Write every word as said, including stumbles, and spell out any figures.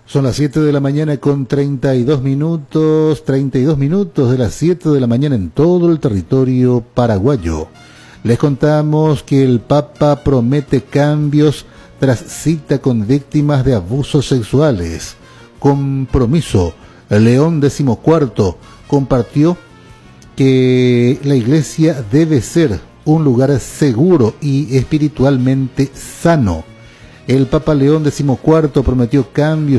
Son las siete de la mañana con treinta y dos minutos, treinta y dos minutos de las siete de la mañana en todo el territorio paraguayo. Les contamos que el Papa promete cambios tras cita con víctimas de abusos sexuales. Compromiso. León decimocuarto compartió que la iglesia debe ser un lugar seguro y espiritualmente sano. El Papa León decimocuarto prometió cambios